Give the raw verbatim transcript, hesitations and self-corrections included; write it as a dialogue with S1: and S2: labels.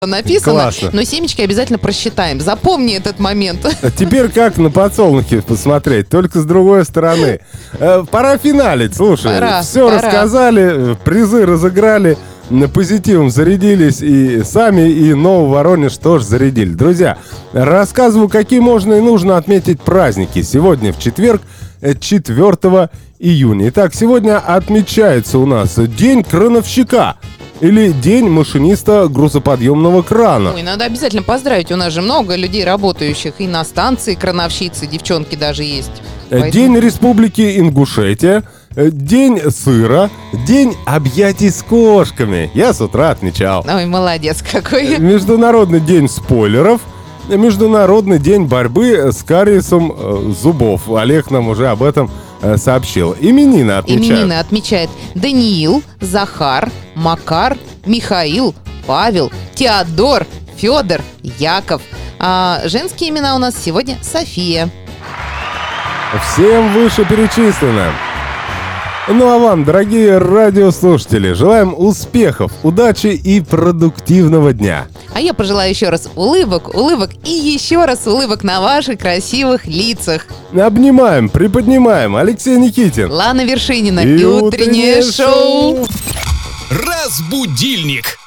S1: написано.
S2: Классно.
S1: Но семечки обязательно просчитаем. Запомни этот момент.
S2: А теперь как на подсолнухи посмотреть, только с другой стороны. Э, пора финалить, слушай.
S1: Пора,
S2: все
S1: пора.
S2: рассказали, призы разыграли, на позитивом зарядились и сами, и Новый Воронеж тоже зарядили. Друзья, рассказываю, какие можно и нужно отметить праздники. Сегодня в четверг, четвёртого июня. Итак, сегодня отмечается у нас День крановщика. Или день машиниста грузоподъемного крана.
S1: Ой, надо обязательно поздравить. У нас же много людей, работающих и на станции, крановщицы, девчонки даже есть. Поэтому...
S2: День Республики Ингушетия, день сыра, день объятий с кошками. Я с утра отмечал.
S1: Ой, молодец какой.
S2: Международный день спойлеров, Международный день борьбы с кариесом э, зубов. Олег нам уже об этом э, сообщил. Именины отмечают.
S1: Именины отмечает Даниил, Захар, Макар, Михаил, Павел, Теодор, Федор, Яков. А женские имена у нас сегодня София.
S2: Всем вышеперечислено. Ну а вам, дорогие радиослушатели, желаем успехов, удачи и продуктивного дня.
S1: А я пожелаю еще раз улыбок, улыбок и еще раз улыбок на ваших красивых лицах.
S2: Обнимаем, приподнимаем. Алексей Никитин.
S1: Лана Вершинина
S2: И
S1: и утреннее
S2: утреннее
S1: шоу.
S2: шоу.
S3: Разбудильник.